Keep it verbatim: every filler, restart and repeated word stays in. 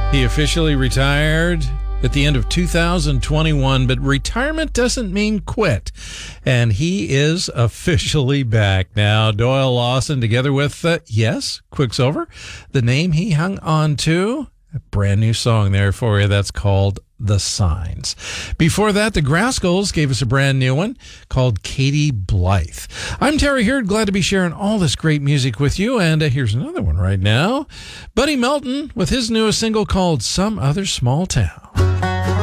He officially retired at the end of two thousand twenty-one, but retirement doesn't mean quit. And he is officially back now. Doyle Lawson, together with, uh, yes, Quicksilver, the name he hung on to. A brand new song there for you. That's called The Signs. Before that, the Grascals gave us a brand new one called Katie Blythe. I'm Terry Hurd, glad to be sharing all this great music with you. And uh, here's another one right now. Buddy Melton with his newest single called Some Other Small Town.